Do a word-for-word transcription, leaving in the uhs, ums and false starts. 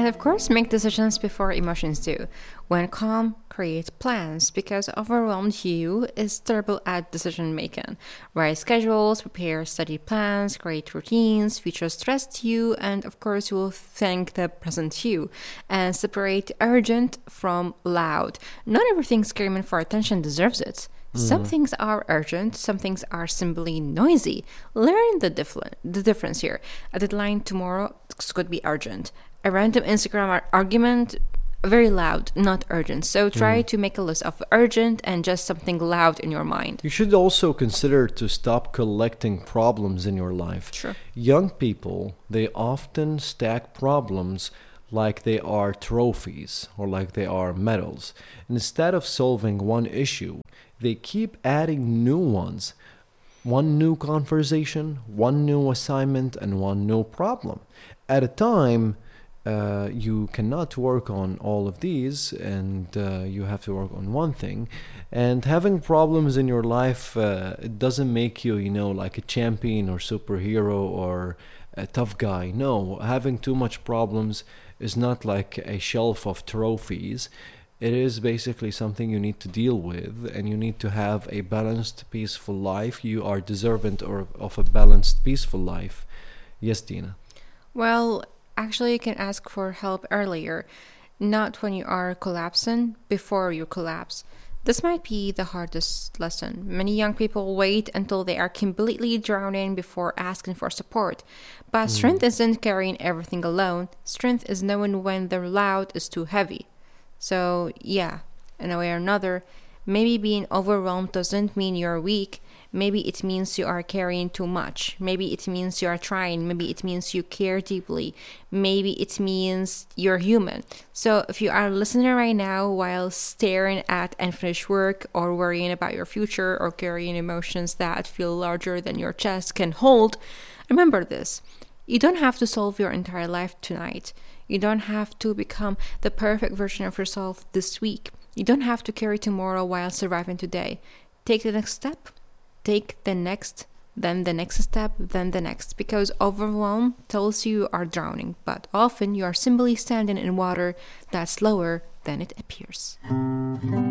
of course, make decisions before emotions do. When calm, create plans because overwhelmed you is terrible at decision making. Write schedules, prepare study plans, create routines, future stressed you, and of course, you will thank the present you. And separate urgent from loud. Not everything screaming for attention deserves it. Some things are urgent, some things are simply noisy. Learn the, diffl- the difference here. A deadline tomorrow could be urgent. A random Instagram ar- argument, very loud, not urgent. So try to make a list of urgent and just something loud in your mind. You should also consider to stop collecting problems in your life. Sure. Young people, they often stack problems like they are trophies or like they are medals. Instead of solving one issue, they keep adding new ones. One new conversation, one new assignment, and one new problem. At a time, uh, you cannot work on all of these, and uh, you have to work on one thing. And having problems in your life, uh, it doesn't make you, you know, like a champion or superhero or a tough guy. No, having too much problems is not like a shelf of trophies. It is basically something you need to deal with, and you need to have a balanced, peaceful life. You are deserving or of a balanced, peaceful life. Yes, Dina. Well, actually, you can ask for help earlier, not when you are collapsing, before you collapse. This might be the hardest lesson. Many young people wait until they are completely drowning before asking for support. But strength isn't carrying everything alone. Strength is knowing when the load is too heavy. So, yeah, in a way or another, maybe being overwhelmed doesn't mean you're weak. Maybe it means you are carrying too much. Maybe it means you are trying. Maybe it means you care deeply. Maybe it means you're human. So if you are listening right now while staring at unfinished work or worrying about your future or carrying emotions that feel larger than your chest can hold, remember this. You don't have to solve your entire life tonight. You don't have to become the perfect version of yourself this week. You don't have to carry tomorrow while surviving today. Take the next step. Take the next, then the next step, then the next. Because overwhelm tells you you are drowning, but often you are simply standing in water that's lower than it appears.